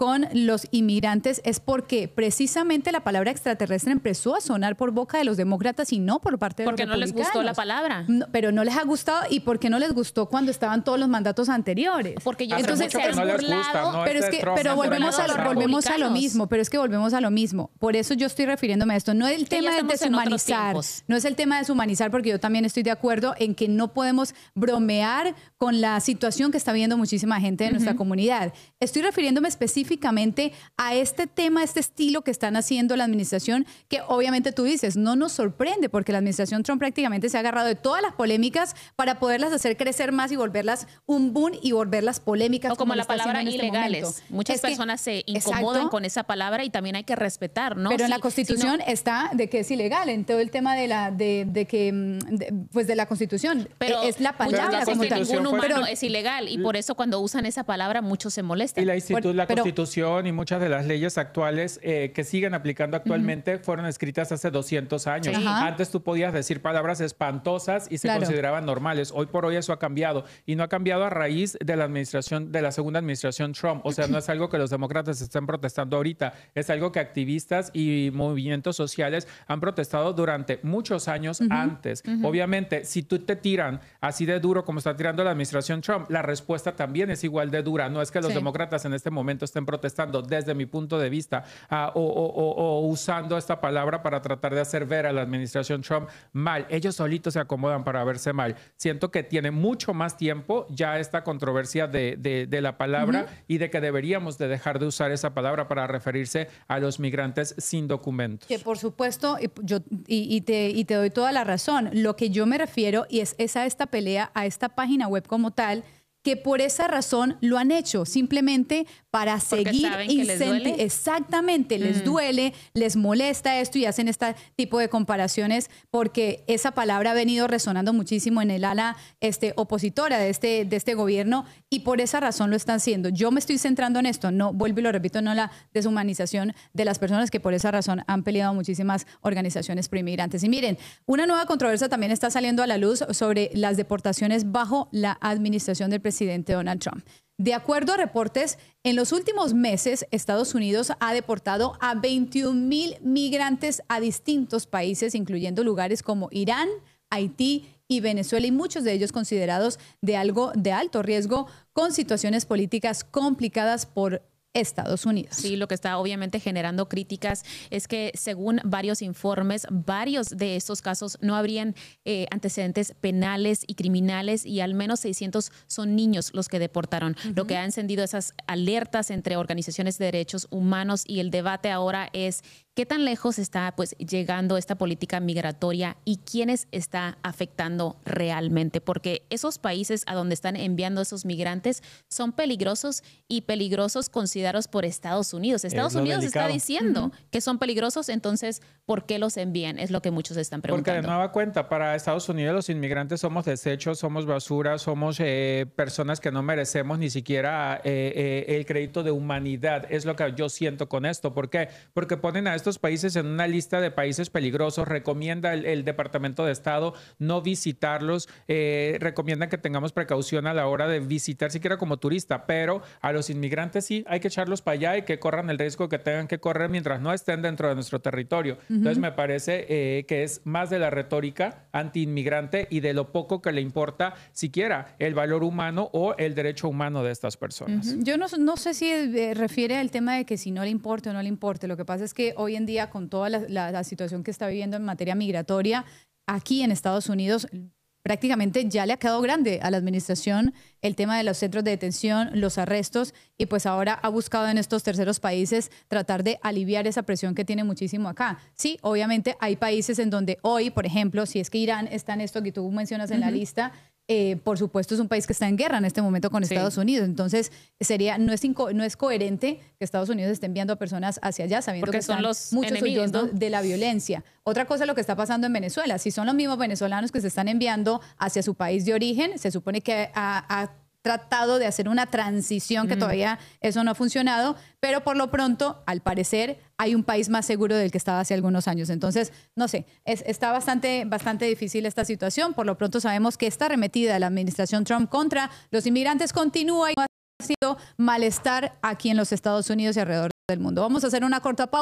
con los inmigrantes es porque precisamente la palabra extraterrestre empezó a sonar por boca de los demócratas y no por parte de los republicanos. Porque no les gustó la palabra. No, pero no les ha gustado, y porque no les gustó cuando estaban todos los mandatos anteriores. Porque yo entonces mucho que no les gusta, no pero volvemos a lo mismo, pero es que volvemos a lo mismo. Por eso yo estoy refiriéndome a esto. No es el tema de deshumanizar, no es el tema de deshumanizar, porque yo también estoy de acuerdo en que no podemos bromear con la situación que está viviendo muchísima gente de nuestra comunidad. Estoy refiriéndome específicamente a este tema, este estilo que están haciendo la administración, que obviamente tú dices, no nos sorprende, porque la administración Trump prácticamente se ha agarrado de todas las polémicas para poderlas hacer crecer más y volverlas un boom y volverlas polémicas. O como la palabra ilegales. Muchas personas se incomodan con esa palabra y también hay que respetar, ¿no? Pero en la Constitución está de que es ilegal, en todo el tema de la Constitución. Pero es la palabra como tal. Ningún humano pero es ilegal y por eso cuando usan esa palabra muchos se molestan. Y la Constitución y muchas de las leyes actuales que siguen aplicando actualmente fueron escritas hace 200 años. Sí. Antes tú podías decir palabras espantosas y se consideraban normales. Hoy por hoy eso ha cambiado y no ha cambiado a raíz de la segunda administración Trump. O sea, no es algo que los demócratas estén protestando ahorita, es algo que activistas y movimientos sociales han protestado durante muchos años antes. Obviamente, si tú te tiran así de duro como está tirando la administración Trump, la respuesta también es igual de dura. No es que los demócratas en este momento estén protestando desde mi punto de vista o usando esta palabra para tratar de hacer ver a la administración Trump mal. Ellos solitos se acomodan para verse mal. Siento que tiene mucho más tiempo ya esta controversia de la palabra y de que deberíamos de dejar de usar esa palabra para referirse a los migrantes sin documentos. Que por supuesto, te doy toda la razón. Lo que yo me refiero es a esta pelea, a esta página web como tal, que por esa razón lo han hecho, simplemente para seguir exactamente, les duele, les molesta esto y hacen este tipo de comparaciones porque esa palabra ha venido resonando muchísimo en el ala opositora de este gobierno y por esa razón lo están haciendo. Yo me estoy centrando en esto, no, vuelvo y lo repito, no la deshumanización de las personas que por esa razón han peleado muchísimas organizaciones proinmigrantes. Y miren, una nueva controversia también está saliendo a la luz sobre las deportaciones bajo la administración del presidente Donald Trump. De acuerdo a reportes, en los últimos meses, Estados Unidos ha deportado a 21,000 migrantes a distintos países, incluyendo lugares como Irán, Haití y Venezuela, y muchos de ellos considerados de alto riesgo, con situaciones políticas complicadas por Estados Unidos. Sí, lo que está obviamente generando críticas es que según varios informes, varios de estos casos no habrían antecedentes penales y criminales y al menos 600 son niños los que deportaron, lo que ha encendido esas alertas entre organizaciones de derechos humanos y el debate ahora es ¿qué tan lejos está llegando esta política migratoria y quiénes está afectando realmente? Porque esos países a donde están enviando esos migrantes son peligrosos y peligrosos considerados por Estados Unidos. Estados Unidos está diciendo que son peligrosos, entonces, ¿por qué los envían? Es lo que muchos están preguntando. Porque de nueva cuenta, para Estados Unidos los inmigrantes somos desechos, somos basura, somos personas que no merecemos ni siquiera el crédito de humanidad. Es lo que yo siento con esto. ¿Por qué? Porque ponen a estos países en una lista de países peligrosos, recomienda el Departamento de Estado no visitarlos, recomiendan que tengamos precaución a la hora de visitar siquiera como turista, pero a los inmigrantes sí hay que echarlos para allá y que corran el riesgo que tengan que correr mientras no estén dentro de nuestro territorio. Entonces me parece que es más de la retórica anti-inmigrante y de lo poco que le importa siquiera el valor humano o el derecho humano de estas personas. Yo no sé si refiere al tema de que si no le importe o no le importe. Lo que pasa es que hoy en día con toda la situación que está viviendo en materia migratoria aquí en Estados Unidos, prácticamente ya le ha quedado grande a la administración el tema de los centros de detención, los arrestos, y pues ahora ha buscado en estos terceros países tratar de aliviar esa presión que tiene muchísimo acá. Sí, obviamente hay países en donde hoy, por ejemplo, si es que Irán está en esto que tú mencionas en la lista, por supuesto es un país que está en guerra en este momento con Estados Unidos. Entonces no es coherente que Estados Unidos esté enviando a personas hacia allá sabiendo porque que son están los enemigos, ¿no? de la violencia. Otra cosa es lo que está pasando en Venezuela. Si son los mismos venezolanos que se están enviando hacia su país de origen, se supone que ha tratado de hacer una transición que todavía eso no ha funcionado, pero por lo pronto, al parecer, hay un país más seguro del que estaba hace algunos años. Entonces, no sé, está bastante difícil esta situación. Por lo pronto sabemos que esta arremetida de la administración Trump contra los inmigrantes continúa. sido malestar aquí en los Estados Unidos y alrededor del mundo. Vamos a hacer una corta pausa.